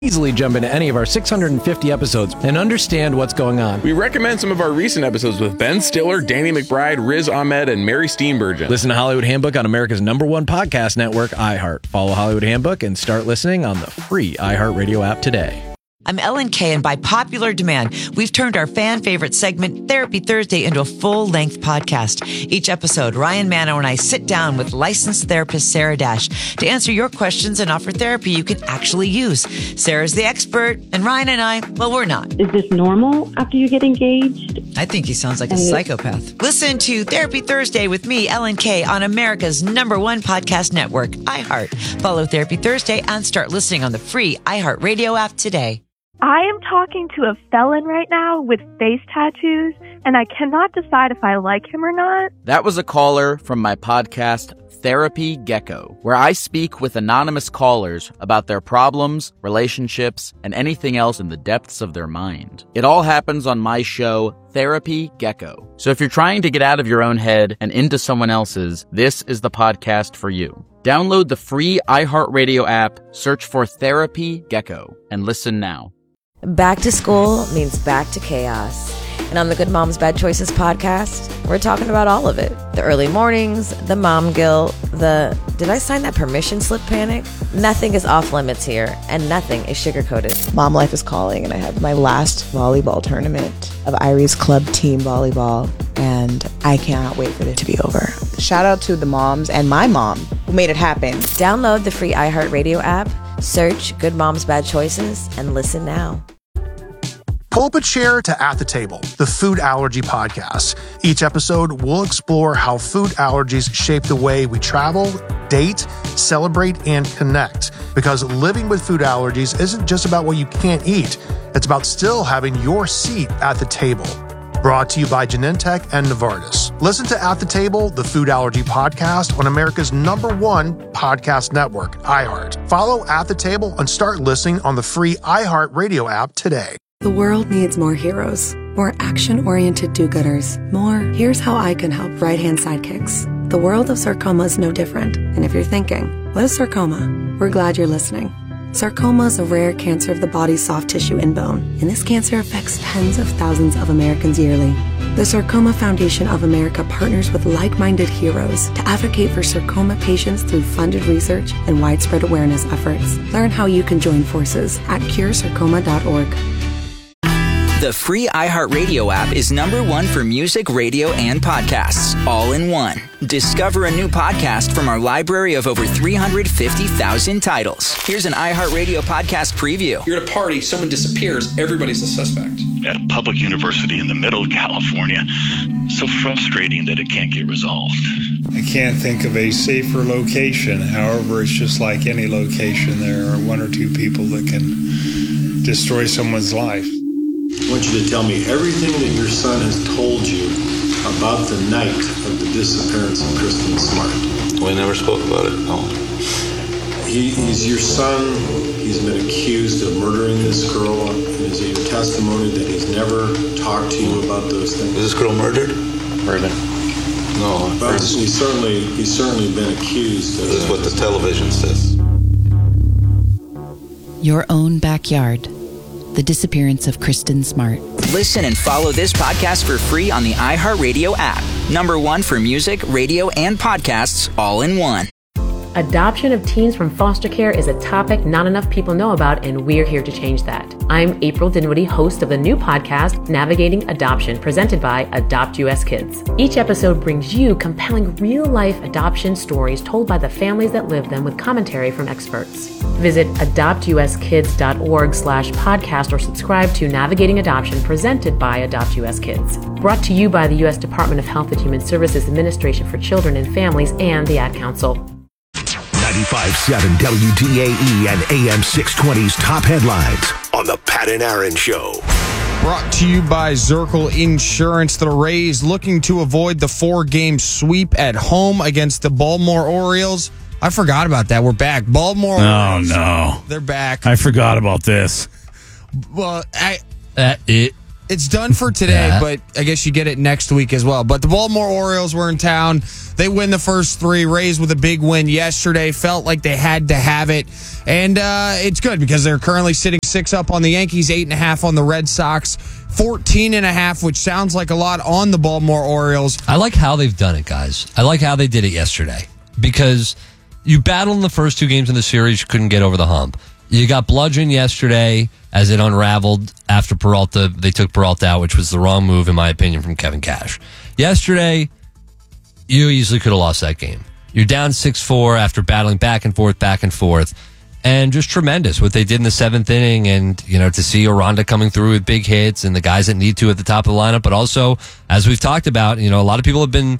Easily jump into any of our 650 episodes and understand what's going on. We recommend some of our recent episodes with Ben Stiller, Danny McBride, Riz Ahmed, and Mary Steenburgen. Listen to Hollywood Handbook on America's #1 podcast network, iHeart. Follow Hollywood Handbook and start listening on the free iHeartRadio app today. I'm Ellen Kay, and by popular demand, we've turned our fan favorite segment, Therapy Thursday, into a full-length podcast. Each episode, Ryan Mano and I sit down with licensed therapist Sarah Dash to answer your questions and offer therapy you can actually use. Sarah's the expert, and Ryan and I, well, we're not. Is this normal after you get engaged? I think he sounds like a psychopath. Listen to Therapy Thursday with me, Ellen Kay, on America's #1 podcast network, iHeart. Follow Therapy Thursday and start listening on the free iHeartRadio app today. I am talking to a felon right now with face tattoos, and I cannot decide if I like him or not. That was a caller from my podcast, Therapy Gecko, where I speak with anonymous callers about their problems, relationships, and anything else in the depths of their mind. It all happens on my show, Therapy Gecko. So if you're trying to get out of your own head and into someone else's, this is the podcast for you. Download the free iHeartRadio app, search for Therapy Gecko, and listen now. Back to school means back to chaos. And on the Good Moms Bad Choices podcast, we're talking about all of it. The early mornings, the mom guilt, the did I sign that permission slip panic? Nothing is off limits here, and nothing is sugar-coated. Mom life is calling, and I have my last volleyball tournament of Irie's club team volleyball, and I cannot wait for it to be over. Shout out to the moms and my mom who made it happen. Download the free iHeartRadio app, search Good Moms Bad Choices, and listen now. Pull up a chair to At the Table, the food allergy podcast. Each episode, we'll explore how food allergies shape the way we travel, date, celebrate, and connect. Because living with food allergies isn't just about what you can't eat. It's about still having your seat at the table. Brought to you by Genentech and Novartis. Listen to At the Table, the food allergy podcast on America's #1 podcast network, iHeart. Follow At the Table and start listening on the free iHeartRadio app today. The world needs more heroes, more action-oriented do-gooders, more here's how I can help right-hand sidekicks. The world of sarcoma is no different. And if you're thinking, what is sarcoma? We're glad you're listening. Sarcoma is a rare cancer of the body's soft tissue and bone, and this cancer affects tens of thousands of Americans yearly. The Sarcoma Foundation of America partners with like-minded heroes to advocate for sarcoma patients through funded research and widespread awareness efforts. Learn how you can join forces at curesarcoma.org. The free iHeartRadio app is #1 for music, radio, and podcasts, all in one. Discover a new podcast from our library of over 350,000 titles. Here's an iHeartRadio podcast preview. You're at a party, someone disappears, everybody's a suspect. At a public university in the middle of California, so frustrating that it can't get resolved. I can't think of a safer location. However, it's just like any location. There are one or two people that can destroy someone's life. I want you to tell me everything that your son has told you about the night of the disappearance of Kristen Smart. We never spoke about it, no. He's your son. He's been accused of murdering this girl. And is it your testimony that he's never talked to you about those things? Is this girl murdered? Murdered. No. But he's certainly been accused of This is what the television says. Your own backyard. The disappearance of Kristen Smart. Listen and follow this podcast for free on the iHeartRadio app. #1 for music, radio, and podcasts, all in one. Adoption of teens from foster care is a topic not enough people know about, and we're here to change that. I'm April Dinwiddie, host of the new podcast, Navigating Adoption, presented by Adopt US Kids. Each episode brings you compelling real-life adoption stories told by the families that live them with commentary from experts. Visit adoptuskids.org/podcast or subscribe to Navigating Adoption, presented by Adopt US Kids. Brought to you by the U.S. Department of Health and Human Services Administration for Children and Families and the Ad Council. 95.7 WDAE and AM 620's top headlines on the Pat and Aaron Show. Brought to you by Zirkle Insurance. The Rays looking to avoid the 4-game sweep at home against the Baltimore Orioles. I forgot about that. We're back. Baltimore Orioles. No. They're back. I forgot about this. Well, It's done for today, but I guess you get it next week as well. But the Baltimore Orioles were in town. They win the first 3. Rays with a big win yesterday. Felt like they had to have it. And it's good because they're currently sitting 6 up on the Yankees, 8.5 on the Red Sox, 14.5, which sounds like a lot on the Baltimore Orioles. I like how they've done it, guys. I like how they did it yesterday because you battled in the first 2 games in the series. You couldn't get over the hump. You got bludgeoned yesterday as it unraveled after Peralta. They took Peralta out, which was the wrong move, in my opinion, from Kevin Cash. Yesterday, you easily could have lost that game. You're down 6-4 after battling back and forth. And just tremendous what they did in the 7th inning. And, to see Aranda coming through with big hits and the guys that need to at the top of the lineup. But also, as we've talked about, a lot of people have been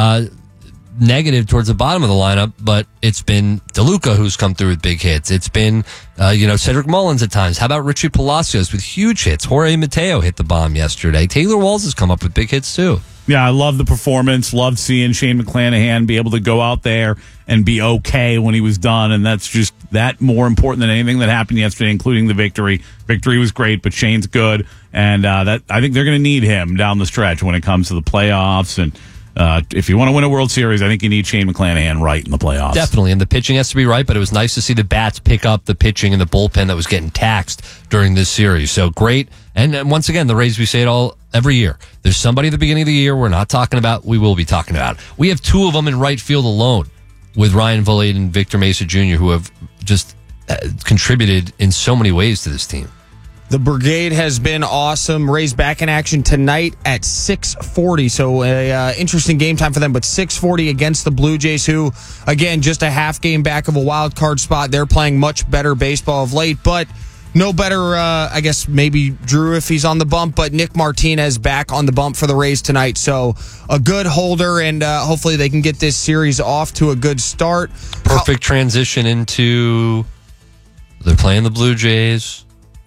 negative towards the bottom of the lineup, but it's been DeLuca who's come through with big hits. It's been, Cedric Mullins at times. How about Richie Palacios with huge hits? Jorge Mateo hit the bomb yesterday. Taylor Walls has come up with big hits too. Yeah, I love the performance. Loved seeing Shane McClanahan be able to go out there and be okay when he was done, and that's just that more important than anything that happened yesterday, including the victory. Victory was great, but Shane's good, and that I think they're going to need him down the stretch when it comes to the playoffs. And if you want to win a World Series, I think you need Shane McClanahan right in the playoffs. Definitely, and the pitching has to be right, but it was nice to see the bats pick up the pitching and the bullpen that was getting taxed during this series. So great. And once again, the Rays, we say it all every year. There's somebody at the beginning of the year we're not talking about, we will be talking about. We have 2 of them in right field alone with Ryan Volade and Victor Mesa Jr., who have just contributed in so many ways to this team. The Brigade has been awesome. Rays back in action tonight at 6:40. So interesting game time for them, but 6:40 against the Blue Jays, who, again, just a half game back of a wild card spot. They're playing much better baseball of late, but no better, I guess, maybe Drew if he's on the bump, but Nick Martinez back on the bump for the Rays tonight. So a good holder, and hopefully they can get this series off to a good start. Perfect transition into they're playing the Blue Jays.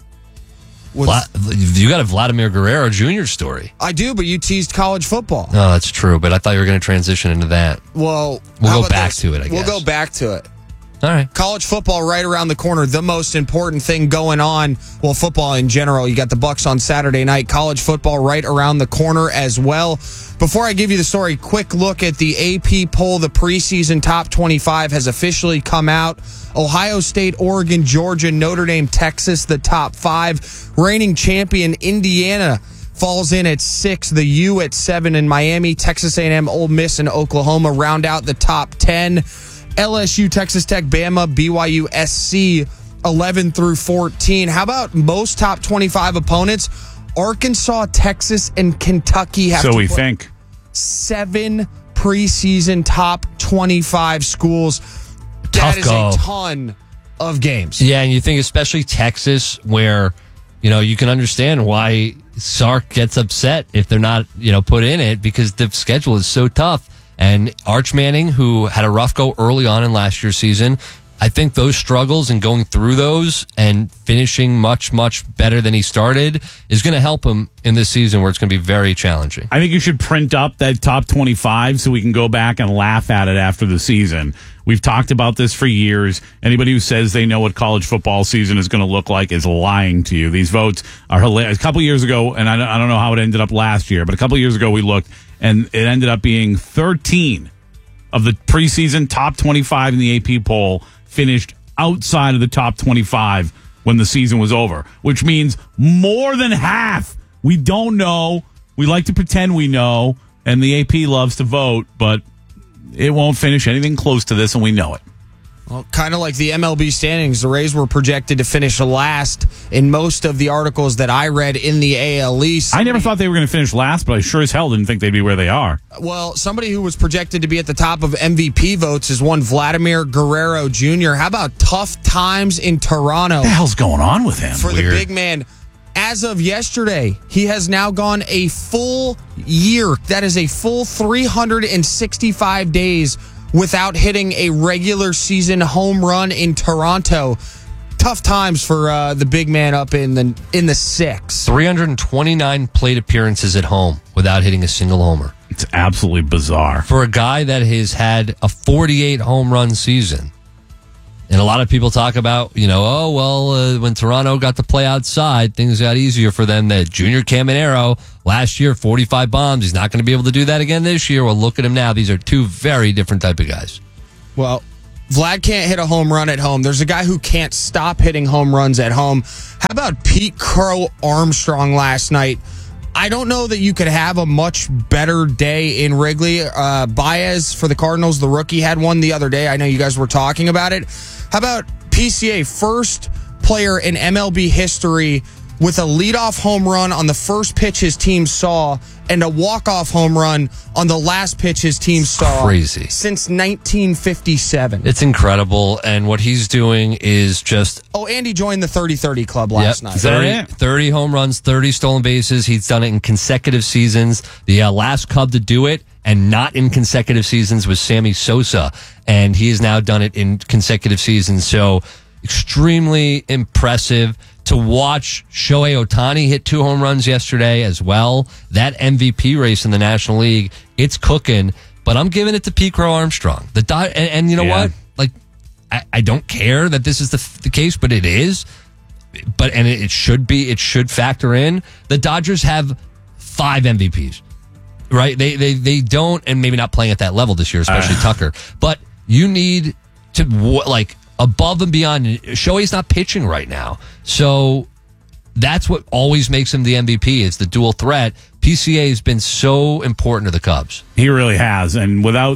You got a Vladimir Guerrero Jr. story. I do, but you teased college football. No, that's true, but I thought you were going to transition into that. Well, we'll go back to it, I guess. We'll go back to it. All right. College football right around the corner. The most important thing going on. Well, football in general. You got the Bucks on Saturday night. College football right around the corner as well. Before I give you the story, quick look at the AP poll. The preseason top 25 has officially come out. Ohio State, Oregon, Georgia, Notre Dame, Texas, the top 5. Reigning champion Indiana falls in at 6. The U at 7. And Miami, Texas A&M, Ole Miss, and Oklahoma round out the top 10. LSU, Texas Tech, Bama, BYU, SC, 11 through 14. How about most top 25 opponents? Arkansas, Texas, and Kentucky have so to we play think 7 preseason top 25 schools. That is a ton of games. Yeah, and you think especially Texas, where you can understand why Sark gets upset if they're not put in it, because the schedule is so tough. And Arch Manning, who had a rough go early on in last year's season, I think those struggles and going through those and finishing much, much better than he started is going to help him in this season where it's going to be very challenging. I think you should print up that top 25 so we can go back and laugh at it after the season. We've talked about this for years. Anybody who says they know what college football season is going to look like is lying to you. These votes are hilarious. A couple years ago, and I don't know how it ended up last year, but a couple years ago we looked, and it ended up being 13 of the preseason top 25 in the AP poll finished outside of the top 25 when the season was over, which means more than half. We don't know. We like to pretend we know, and the AP loves to vote, but it won't finish anything close to this, and we know it. Well, kind of like the MLB standings, the Rays were projected to finish last in most of the articles that I read in the AL East. I never thought they were going to finish last, but I sure as hell didn't think they'd be where they are. Well, somebody who was projected to be at the top of MVP votes is one Vladimir Guerrero Jr. How about tough times in Toronto? What the hell's going on with him? For Weird. The big man. As of yesterday, he has now gone a full year. That is a full 365 days without hitting a regular season home run in Toronto. Tough times for the big man up in the 6. 329 plate appearances at home without hitting a single homer. It's absolutely bizarre. For a guy that has had a 48 home run season, And a lot of people talk about, when Toronto got to play outside, things got easier for them. That Junior Caminero last year, 45 bombs. He's not going to be able to do that again this year. Well, look at him now. These are two very different type of guys. Well, Vlad can't hit a home run at home. There's a guy who can't stop hitting home runs at home. How about Pete Crow Armstrong last night? I don't know that you could have a much better day in Wrigley. Baez for the Cardinals, the rookie, had one the other day. I know you guys were talking about it. How about PCA, first player in MLB history with a leadoff home run on the first pitch his team saw and a walk-off home run on the last pitch his team saw. Crazy. Since 1957. It's incredible, and what he's doing is just... Oh, and he joined the 30-30 club last night. 30 home runs, 30 stolen bases. He's done it in consecutive seasons. The last Cub to do it, and not in consecutive seasons, was Sammy Sosa, and he has now done it in consecutive seasons. So, extremely impressive. To watch Shohei Ohtani hit 2 home runs yesterday as well. That MVP race in the National League, it's cooking. But I'm giving it to Pete Crow Armstrong. And you know what? Like, I don't care that this is the case, but it is. And it should be. It should factor in. The Dodgers have 5 MVPs, right? They don't, and maybe not playing at that level this year, especially Tucker. But you need to above and beyond. Shohei's not pitching right now. So that's what always makes him the MVP, is the dual threat. PCA has been so important to the Cubs. He really has. And without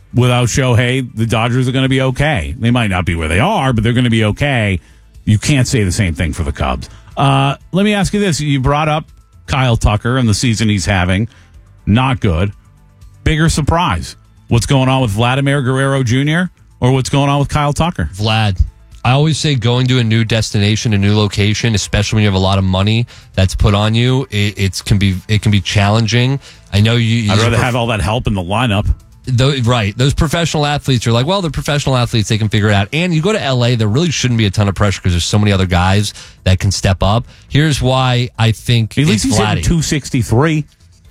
Shohei, the Dodgers are going to be okay. They might not be where they are, but they're going to be okay. You can't say the same thing for the Cubs. Let me ask you this. You brought up Kyle Tucker and the season he's having. Not good. Bigger surprise. What's going on with Vladimir Guerrero Jr.? Or what's going on with Kyle Tucker? Vlad. I always say going to a new destination, a new location, especially when you have a lot of money that's put on you, it can be challenging. I know you. I'd rather have all that help in the lineup. Right. Those professional athletes are like, well, they're professional athletes. They can figure it out. And you go to L.A., there really shouldn't be a ton of pressure because there's so many other guys that can step up. Here's why I think at least he's hitting 263.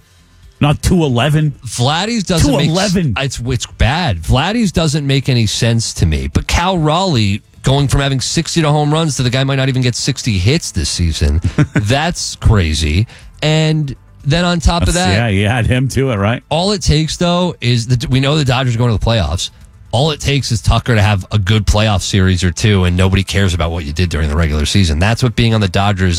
Not 211. Vladdy's doesn't 211. It's bad. Vladdy's doesn't make any sense to me. But Cal Raleigh going from having 60 to home runs to the guy might not even get 60 hits this season. That's crazy. And then on top of that, yeah, you add him to it, right? All it takes though is we know the Dodgers are going to the playoffs. All it takes is Tucker to have a good playoff series or two, and nobody cares about what you did during the regular season. That's what being on the Dodgers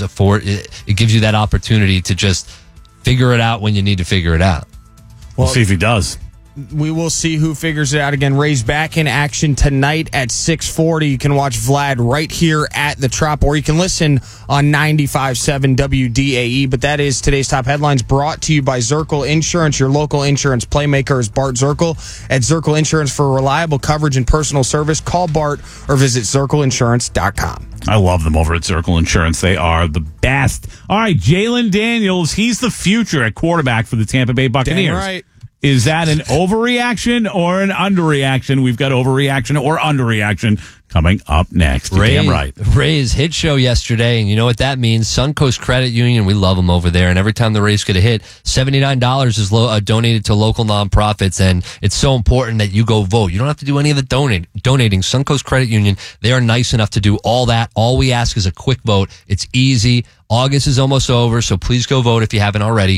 it gives you that opportunity to just figure it out when you need to figure it out. We'll see if he does. We will see who figures it out again. Rays back in action tonight at 6:40. You can watch Vlad right here at the Trop, or you can listen on 95.7 WDAE. But that is today's top headlines, brought to you by Zirkle Insurance. Your local insurance playmaker is Bart Zirkle. At Zirkle Insurance for reliable coverage and personal service, call Bart or visit ZirkleInsurance.com. I love them over at Zirkle Insurance. They are the best. All right, Jalen Daniels, he's the future at quarterback for the Tampa Bay Buccaneers. Dang right. Is that an overreaction or an underreaction? We've got overreaction or underreaction coming up next. Damn right. Rays hit show yesterday, and you know what that means. Suncoast Credit Union, we love them over there, and every time the Rays get a hit, $79 is donated to local nonprofits, and it's so important that you go vote. You don't have to do any of the donating. Suncoast Credit Union, they are nice enough to do all that. All we ask is a quick vote. It's easy. August is almost over, so please go vote if you haven't already.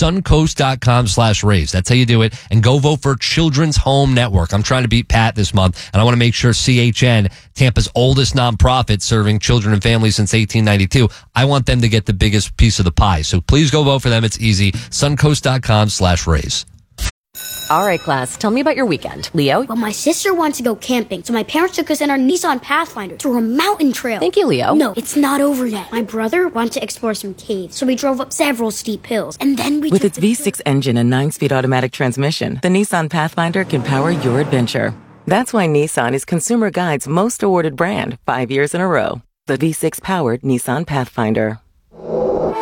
Suncoast.com/Rays. That's how you do it. And go vote for Children's Home Network. I'm trying to beat Pat this month, and I want to make sure CHN, Tampa's oldest nonprofit serving children and families since 1892, I want them to get the biggest piece of the pie. So please go vote for them. It's easy. Suncoast.com/Rays. All right, class, tell me about your weekend. Leo? Well, my sister wanted to go camping, so my parents took us in our Nissan Pathfinder to a mountain trail. Thank you, Leo. No, it's not over yet. My brother wanted to explore some caves, so we drove up several steep hills, and then we With its V6 engine and 9-speed automatic transmission, the Nissan Pathfinder can power your adventure. That's why Nissan is Consumer Guide's most awarded brand 5 years in a row. The V6-powered Nissan Pathfinder.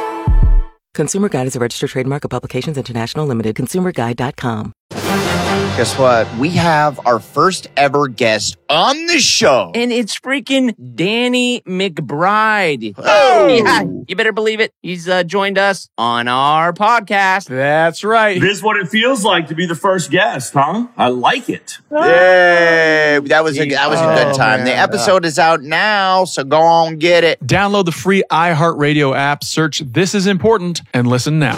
Consumer Guide is a registered trademark of Publications International Limited. ConsumerGuide.com. Guess what? We have our first ever guest on the show. And it's freaking Danny McBride. Oh! Yeah, you better believe it. He's joined us on our podcast. That's right. This is what it feels like to be the first guest, huh? I like it. Yay! That was a good time. Man. The episode is out now, so go on get it. Download the free iHeartRadio app, search This Is Important, and listen now.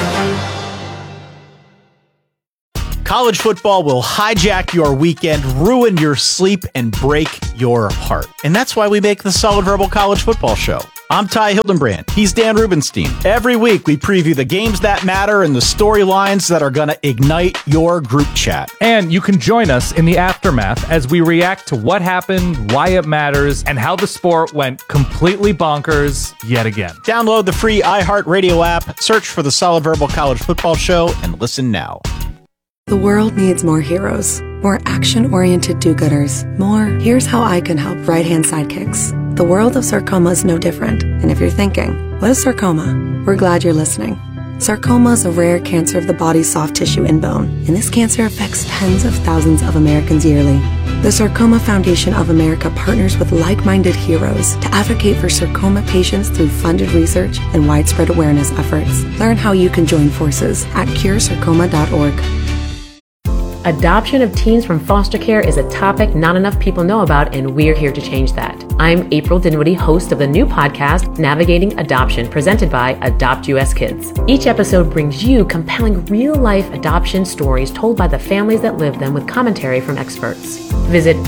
College football will hijack your weekend, ruin your sleep, and break your heart. And that's why we make the Solid Verbal College Football Show. I'm Ty Hildenbrand. He's Dan Rubenstein. Every week, we preview the games that matter and the storylines that are going to ignite your group chat. And you can join us in the aftermath as we react to what happened, why it matters, and how the sport went completely bonkers yet again. Download the free iHeartRadio app, search for the Solid Verbal College Football Show, and listen now. The world needs more heroes, more action-oriented do-gooders, more here's how I can help right-hand sidekicks. The world of sarcoma is no different. And if you're thinking, what is sarcoma? We're glad you're listening. Sarcoma is a rare cancer of the body's soft tissue and bone, and this cancer affects tens of thousands of Americans yearly. The Sarcoma Foundation of America partners with like-minded heroes to advocate for sarcoma patients through funded research and widespread awareness efforts. Learn how you can join forces at curesarcoma.org. Adoption of teens from foster care is a topic not enough people know about, and we're here to change that. I'm April Dinwiddie, host of the new podcast, Navigating Adoption, presented by Adopt US Kids. Each episode brings you compelling real-life adoption stories told by the families that live them with commentary from experts. Visit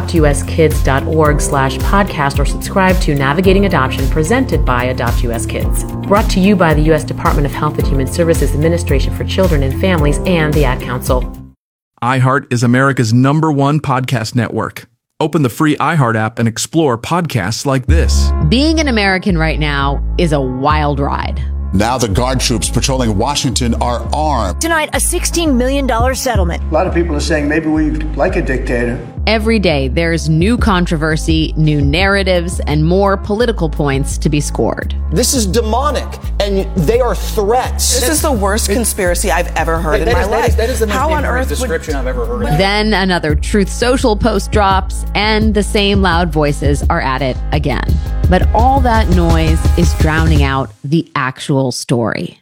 adoptuskids.org/podcast or subscribe to Navigating Adoption, presented by Adopt US Kids. Brought to you by the U.S. Department of Health and Human Services Administration for Children and Families and the Ad Council. iHeart is America's #1 podcast network. Open the free iHeart app and explore podcasts like this. Being an American right now is a wild ride. Now the guard troops patrolling Washington are armed. Tonight, a $16 million settlement. A lot of people are saying maybe we like a dictator. Every day, there's new controversy, new narratives, and more political points to be scored. This is demonic, and they are threats. This is the worst conspiracy I've ever heard in my life. That is the most ignorant description I've ever heard of. Then another Truth Social post drops, and the same loud voices are at it again. But all that noise is drowning out the actual story.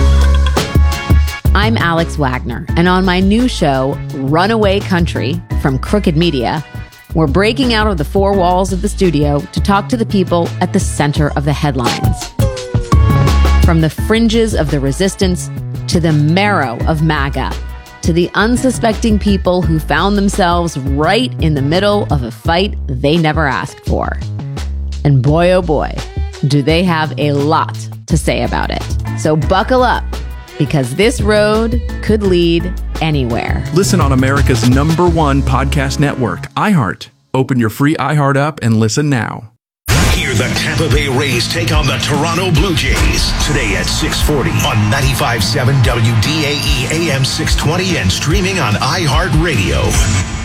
I'm Alex Wagner, and on my new show, Runaway Country, from Crooked Media, we're breaking out of the four walls of the studio to talk to the people at the center of the headlines. From the fringes of the resistance to the marrow of MAGA, to the unsuspecting people who found themselves right in the middle of a fight they never asked for. And boy, oh boy, do they have a lot to say about it. So buckle up, because this road could lead anywhere. Listen on America's #1 podcast network, iHeart. Open your free iHeart app and listen now. Hear the Tampa Bay Rays take on the Toronto Blue Jays today at 6:40 on 95.7 WDAE AM 620 and streaming on iHeartRadio.